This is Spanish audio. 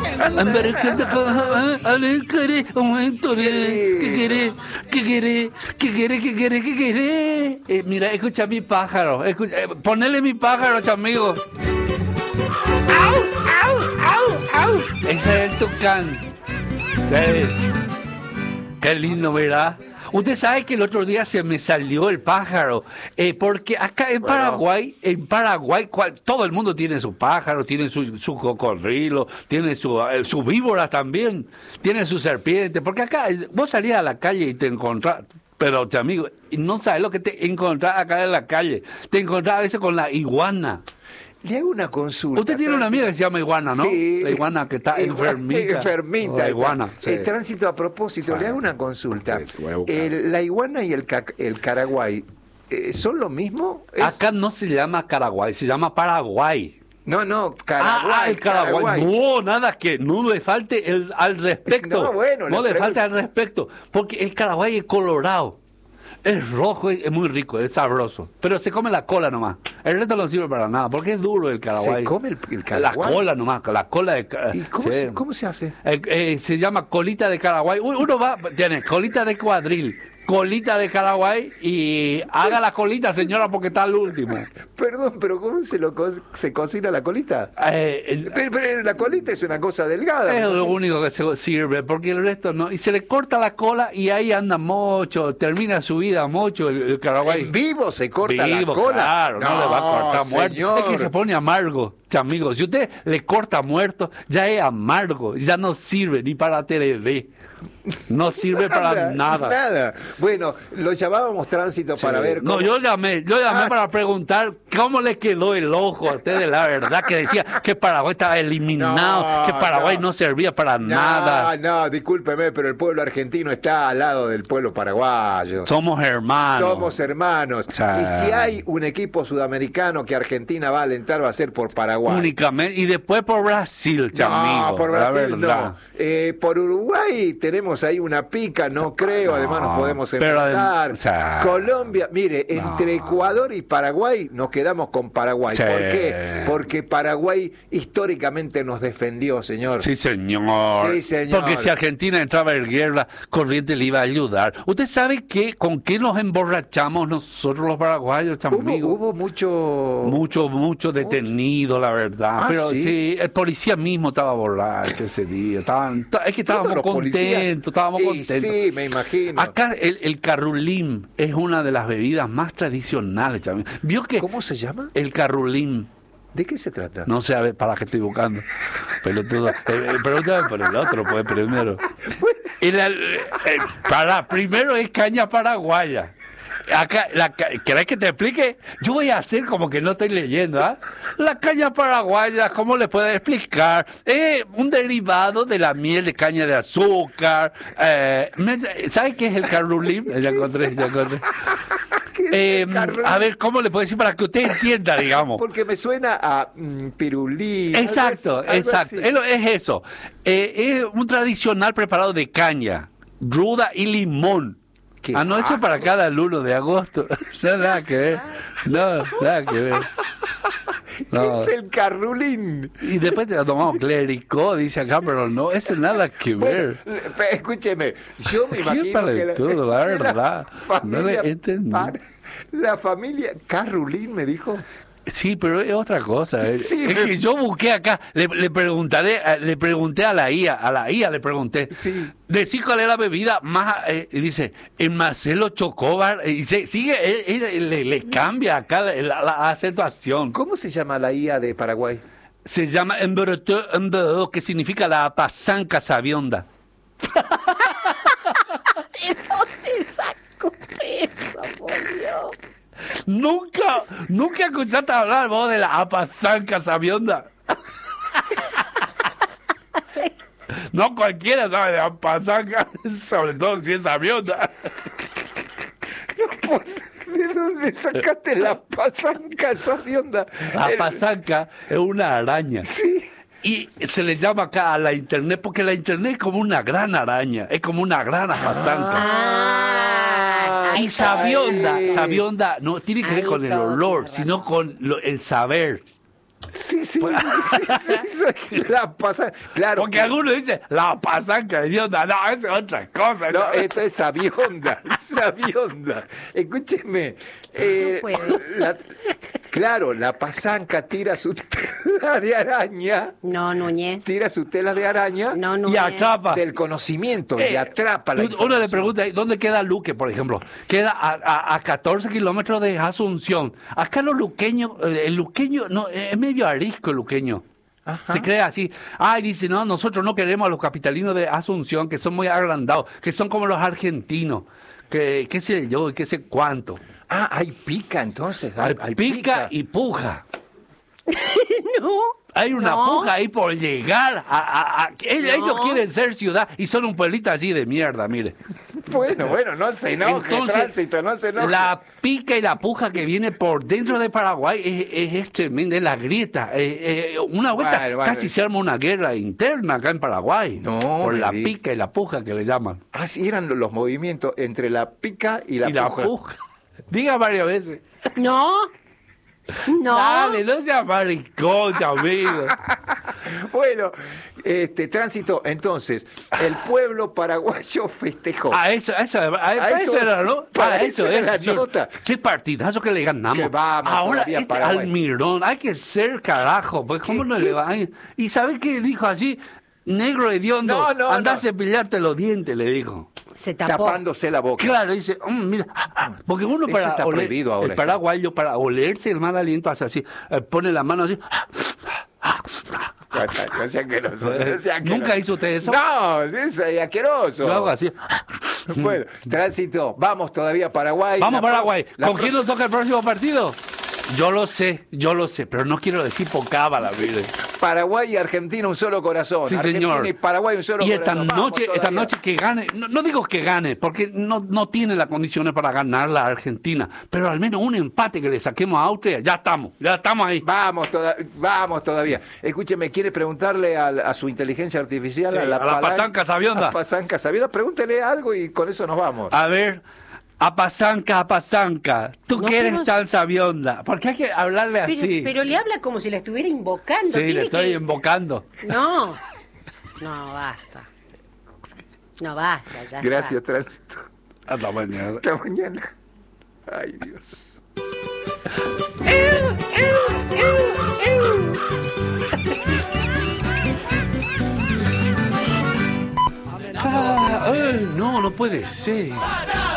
Mira, escucha mi pájaro. Ponele mi pájaro, chamigo. ¡Au, au, au, au! Ese es el tucán. Sí. Qué lindo, ¿verdad? Usted sabe que el otro día se me salió el pájaro, porque acá en Paraguay, todo el mundo tiene su pájaro, tiene su cocodrilo, tiene su víbora también, tiene su serpiente, porque acá vos salías a la calle y te encontrás, pero amigo, no sabes lo que te encontrás acá en la calle, te encontrás a veces con la iguana. Le hago una consulta. Usted tiene una amiga que se llama iguana, ¿no? Sí. La iguana que está enfermita. Enfermita. La iguana. Sí. Tránsito a propósito, le hago una consulta. Sí, la iguana y el caraguay, ¿son lo mismo? Acá no se llama Caraguay, se llama Paraguay. No, Caraguay. El Caraguay. No, nada que no le falte al respecto. No, bueno, no le falte al respecto. Porque el Caraguay es colorado. Es rojo, es muy rico, es sabroso. Pero se come la cola nomás. El resto no sirve para nada, porque es duro el Caraguay. ¿Se come el Caraguay? La cola nomás, la cola de ¿Y cómo se hace? Se llama colita de Caraguay. Uno tiene colita de cuadril, colita de Caraguay y haga la colita, señora, porque está al último. Perdón, pero ¿cómo se cocina la colita? Pero la colita es una cosa delgada. Es lo único que se sirve, porque el resto no. Y se le corta la cola y ahí anda mocho, termina su vida mocho el Caraguay. ¿En vivo se corta la cola? Claro, no le va a cortar muerto. Señor. Es que se pone amargo, amigo. Si usted le corta muerto, ya es amargo, ya no sirve ni para tereré. No sirve para nada. Nada. Bueno, lo llamábamos tránsito para ver cómo... No, yo llamé para preguntar cómo le quedó el ojo a ustedes, la verdad, que decía que Paraguay estaba eliminado, que Paraguay no servía para nada. No, discúlpeme, pero el pueblo argentino está al lado del pueblo paraguayo. Somos hermanos. Y si hay un equipo sudamericano que Argentina va a alentar, va a ser por Paraguay. Únicamente, y después por Brasil, amigo. No, por Brasil la verdad. No. Por Uruguay tenemos ahí una pica, no creo, además nos podemos enfrentar. Colombia, mire, entre Ecuador y Paraguay nos quedamos con Paraguay. Sí. ¿Por qué? Porque Paraguay históricamente nos defendió, señor. Sí, señor. Porque si Argentina entraba en guerra, Corrientes le iba a ayudar. ¿Usted sabe con qué nos emborrachamos nosotros los paraguayos, amigo? Hubo mucho detenido, la verdad. Pero sí, el policía mismo estaba borracho ese día. Es que estábamos contentos. Sí, me imagino. Acá el carrulín es una de las bebidas más tradicionales. ¿Vio que ¿Cómo se llama? El carrulín. ¿De qué se trata? No sé, a ver, para que estoy buscando. Pelotudo. Pregúntame por el otro, pues, primero. Primero es caña paraguaya. Acá, ¿querés que te explique? Yo voy a hacer como que no estoy leyendo, ¿ah? La caña paraguaya, ¿cómo le puedo explicar? Un derivado de la miel de caña de azúcar. ¿Sabes qué es el carrulín? Ya encontré. A ver, ¿cómo le puedo decir para que usted entienda, digamos? Porque me suena a pirulí. Exacto. Es eso. Es un tradicional preparado de caña, ruda y limón. Anoche para cada el 1 de agosto. No, nada que ver. ¿Qué es el carrulín? Y después te lo tomamos clérico, dice acá, pero no, es nada que ver. Bueno, escúcheme, yo me imagino que todo, la verdad. No le entendí. La familia Carrulín me dijo. Sí, pero es otra cosa. Sí, es que yo busqué acá, le pregunté a la IA, le pregunté, sí. Decí cuál es la bebida más, y dice, en Marcelo Chocobar, y sigue, le cambia acá la acentuación. ¿Cómo se llama la IA de Paraguay? Se llama Emberetó, que significa la pasanca sabionda. ¿Y dónde sacó eso, por Dios? Nunca escuchaste hablar vos de la apasanca sabionda. No cualquiera sabe de apasanca, sobre todo si es sabionda. ¿De dónde sacaste la pasanca sabionda? La pasanca es una araña. Sí. Y se le llama acá a la internet, porque la internet es como una gran araña, es como una gran pasanca. Y sabionda no tiene que ver con el olor, sino con el saber. Sí, la pasanca, claro. Porque algunos dicen, la pasanca hedionda. No, esa es otra cosa. No, esto es sabionda. Escúcheme. No puede. Claro, la pasanca tira su tela de araña. No, Núñez. Tira su tela de araña. No, Núñez. Y atrapa. Del conocimiento, y atrapa la información. Uno le pregunta, ¿dónde queda Luque, por ejemplo? Queda a 14 kilómetros de Asunción. Acá los luqueños, el luqueño, no, es medio arisco el luqueño. Ajá. Se cree así. Dice, no, nosotros no queremos a los capitalinos de Asunción, que son muy agrandados, que son como los argentinos, que qué sé yo, qué sé cuánto. Hay pica entonces. Hay pica y puja. No. Hay una puja ahí por llegar ellos quieren ser ciudad y son un pueblito así de mierda, mire. Bueno, no se enoje, entonces, Tránsito, no se enoje. La pica y la puja que viene por dentro de Paraguay es tremenda, es la grieta. Una vuelta casi se arma una guerra interna acá en Paraguay. No, por la pica y la puja que le llaman. Así eran los movimientos entre la pica y la puja. Diga varias veces. No. Dale, no sea maricón, amigo. Bueno, Tránsito, entonces, el pueblo paraguayo festejó. Eso era, ¿no? Eso. Nota. Qué partidazo que le ganamos. Que vamos, ahora Paraguay. Almirón, hay que ser carajo, pues cómo no le va. ¿Y sabe qué dijo así? Negro hediondo, anda a cepillarte los dientes, le dijo. Se tapó. Tapándose la boca. Claro, dice, mira, porque uno Eso para está oler, prohibido ahora. el paraguayo para olerse el mal aliento hace así, pone la mano así. No sea asqueroso. ¿Nunca hizo usted eso? No, es asqueroso. Yo hago así. Bueno, Tránsito, vamos todavía a Paraguay. Vamos a Paraguay. ¿Con quién nos toca el próximo partido? Yo lo sé, pero no quiero decir por cábala, mire. Paraguay y Argentina un solo corazón. Sí, Argentina señor. y Paraguay un solo corazón. Y esta noche que gane, no digo que gane, porque no tiene las condiciones para ganar la Argentina, pero al menos un empate que le saquemos a Austria, ya estamos ahí. Vamos todavía. Escúcheme, ¿quiere preguntarle a su inteligencia artificial? Sí, a la pasanca sabionda. A pasanca sabionda, pregúntele algo y con eso nos vamos. A ver, a pasanca, tú que eres tan sabionda, porque hay que hablarle así. Pero le habla como si la estuviera invocando. Sí, le estoy invocando. No, basta. No, basta, ya Gracias, Tránsito. Hasta mañana. Hasta mañana. Ay, Dios. No puede ser.